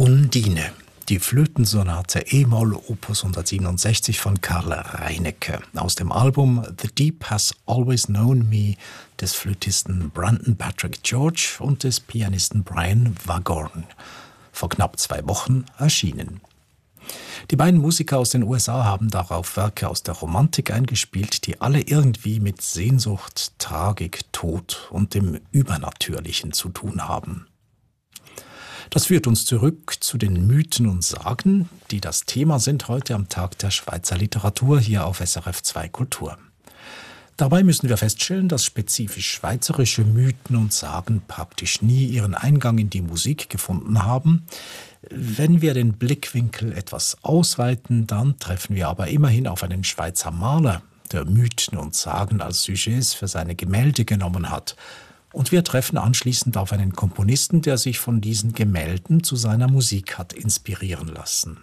Undine, die Flötensonate e-Moll Opus 167 von Karl Reinecke aus dem Album The Deep Has Always Known Me des Flötisten Brandon Patrick George und des Pianisten Brian Waghorn, vor knapp 2 Wochen erschienen. Die beiden Musiker aus den USA haben darauf Werke aus der Romantik eingespielt, die alle irgendwie mit Sehnsucht, Tragik, Tod und dem Übernatürlichen zu tun haben. Das führt uns zurück zu den Mythen und Sagen, die das Thema sind heute am Tag der Schweizer Literatur hier auf SRF 2 Kultur. Dabei müssen wir feststellen, dass spezifisch schweizerische Mythen und Sagen praktisch nie ihren Eingang in die Musik gefunden haben. Wenn wir den Blickwinkel etwas ausweiten, dann treffen wir aber immerhin auf einen Schweizer Maler, der Mythen und Sagen als Sujets für seine Gemälde genommen hat. Und wir treffen anschließend auf einen Komponisten, der sich von diesen Gemälden zu seiner Musik hat inspirieren lassen.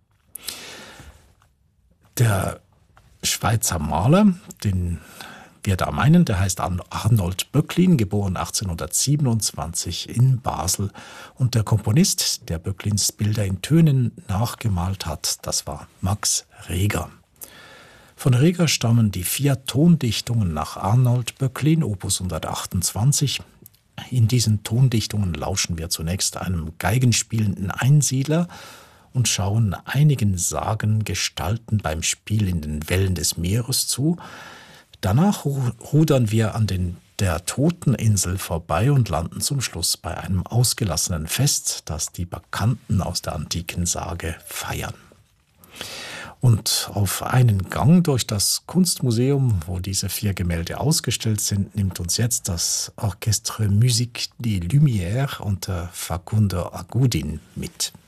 Der Schweizer Maler, den wir da meinen, der heißt Arnold Böcklin, geboren 1827 in Basel. Und der Komponist, der Böcklins Bilder in Tönen nachgemalt hat, das war Max Reger. Von Reger stammen die 4 Tondichtungen nach Arnold Böcklin, Opus 128. In diesen Tondichtungen lauschen wir zunächst einem geigenspielenden Einsiedler und schauen einigen Sagengestalten beim Spiel in den Wellen des Meeres zu. Danach rudern wir an der Toteninsel vorbei und landen zum Schluss bei einem ausgelassenen Fest, das die Bacchanten aus der antiken Sage feiern. Und auf einen Gang durch das Kunstmuseum, wo diese 4 Gemälde ausgestellt sind, nimmt uns jetzt das Orchestre Musique des Lumières unter Facundo Agudin mit.